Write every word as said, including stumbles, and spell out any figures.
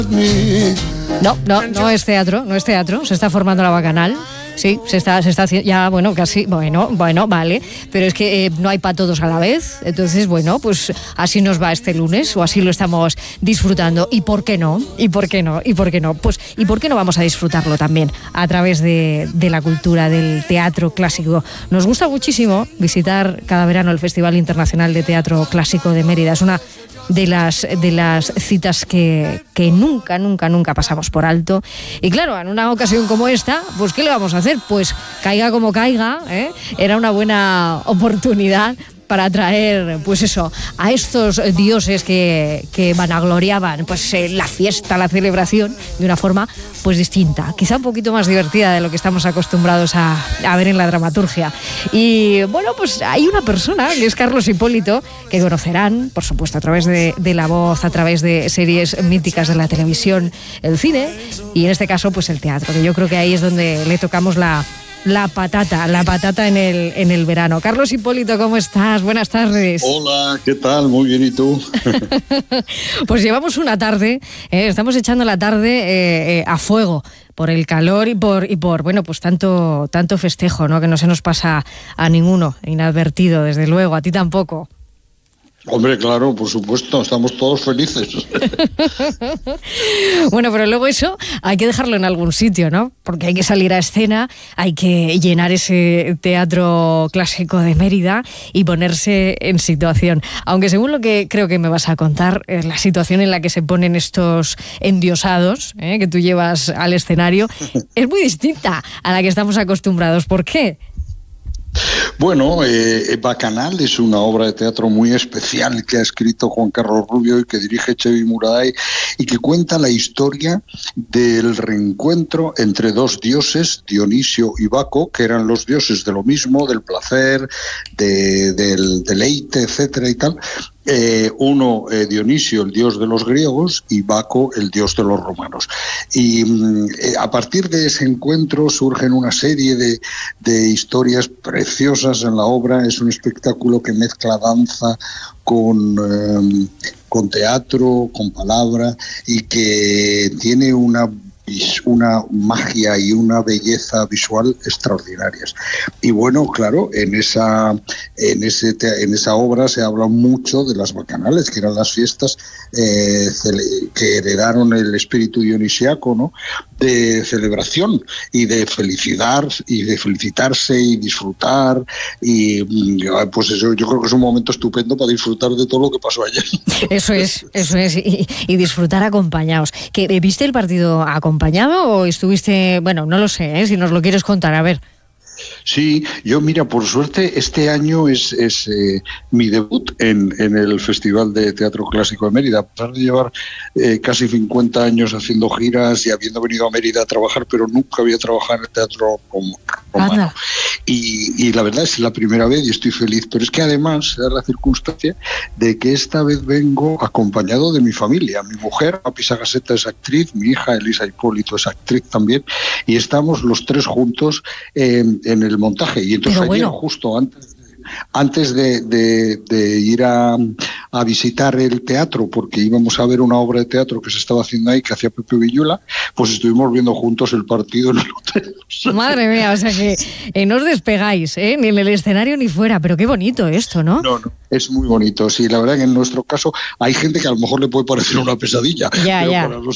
No, no, no es teatro, no es teatro, se está formando la Bacanal. Sí, se está, se está haciendo, ya, bueno, casi, bueno, bueno, vale, pero es que eh, no hay para todos a la vez, entonces, bueno, pues así nos va este lunes, o así lo estamos disfrutando, ¿y por qué no? ¿Y por qué no? ¿Y por qué no? Pues, ¿y por qué no vamos a disfrutarlo también a través de, de la cultura, del teatro clásico? Nos gusta muchísimo visitar cada verano el Festival Internacional de Teatro Clásico de Mérida, es una de las, de las citas que, que nunca, nunca, nunca pasamos por alto. Y claro, en una ocasión como esta, pues ¿qué le vamos a hacer? Pues caiga como caiga, ¿eh? Era una buena oportunidad para atraer, pues eso, a estos dioses que, que vanagloriaban pues, eh, la fiesta, la celebración, de una forma pues distinta, quizá un poquito más divertida de lo que estamos acostumbrados a, a ver en la dramaturgia. Y bueno, pues hay una persona, que es Carlos Hipólito, que conocerán, por supuesto, a través de, de la voz, a través de series míticas de la televisión, el cine, y en este caso, pues el teatro, que yo creo que ahí es donde le tocamos la... La patata, la patata en el, en el verano. Carlos Hipólito, ¿cómo estás? Buenas tardes. Hola, ¿qué tal? Muy bien, ¿y tú? Pues llevamos una tarde, eh, estamos echando la tarde eh, eh, a fuego por el calor y por, y por bueno, pues tanto, tanto festejo, ¿no? Que no se nos pasa a ninguno, inadvertido, desde luego, a ti tampoco. Hombre, claro, por supuesto, estamos todos felices. Bueno, pero luego eso hay que dejarlo en algún sitio, ¿no? Porque hay que salir a escena, hay que llenar ese teatro clásico de Mérida y ponerse en situación. Aunque según lo que creo que me vas a contar, eh, la situación en la que se ponen estos endiosados, eh, que tú llevas al escenario, es muy distinta a la que estamos acostumbrados. ¿Por qué? Bueno, eh, Bacanal es una obra de teatro muy especial que ha escrito Juan Carlos Rubio y que dirige Txevi Muraday y que cuenta la historia del reencuentro entre dos dioses, Dionisio y Baco, que eran los dioses de lo mismo, del placer, de, del deleite, etcétera y tal. Eh, uno, eh, Dionisio, el dios de los griegos, y Baco, el dios de los romanos. Y eh, a partir de ese encuentro surgen una serie de, de historias preciosas en la obra. Es un espectáculo que mezcla danza con, eh, con teatro, con palabra, y que tiene una una magia y una belleza visual extraordinarias. Y bueno, claro, en esa en ese en esa obra se habla mucho de las bacanales, que eran las fiestas eh, que heredaron el espíritu dionisiaco, ¿no? De celebración y de felicidad y de felicitarse y disfrutar, y pues eso, yo creo que es un momento estupendo para disfrutar de todo lo que pasó ayer. Eso es, eso es, y, y disfrutar acompañados. ¿Que viste el partido acompañado o estuviste, bueno, no lo sé, ¿eh? Si nos lo quieres contar, a ver. Sí, yo mira, por suerte este año es, es eh, mi debut en, en el Festival de Teatro Clásico de Mérida, a pesar de llevar eh, casi cincuenta años haciendo giras y habiendo venido a Mérida a trabajar, pero nunca había trabajado en el teatro romano. Y, y la verdad es la primera vez y estoy feliz, pero es que además se da la circunstancia de que esta vez vengo acompañado de mi familia. Mi mujer, Papi Sagaseta, es actriz, mi hija Elisa Hipólito es actriz también, y estamos los tres juntos eh, en el montaje. Y entonces Pero ayer, bueno. justo antes de, antes de, de, de ir a, a visitar el teatro, porque íbamos a ver una obra de teatro que se estaba haciendo ahí, que hacía Pepe Villuela, pues estuvimos viendo juntos el partido en el hotel. Madre mía, o sea que eh, no os despegáis, ¿eh? Ni en el escenario ni fuera, pero qué bonito esto, ¿no? No, no, es muy bonito. Sí, la verdad que en nuestro caso hay gente que a lo mejor le puede parecer una pesadilla. Ya, pero ya. Para los